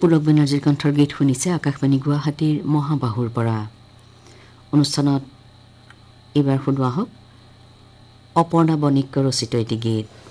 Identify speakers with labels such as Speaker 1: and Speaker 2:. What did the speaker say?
Speaker 1: পুলক বেনাৰ্জীৰ কণ্ঠৰ গীত শুনিছে আকাশবাণী গুৱাহাটীৰ মহাবাহুৰ পৰা। অনুষ্ঠানত এইবাৰ শুনোৱা হওক অপৰ্ণা বণিক্য ৰচিত এটি গীত।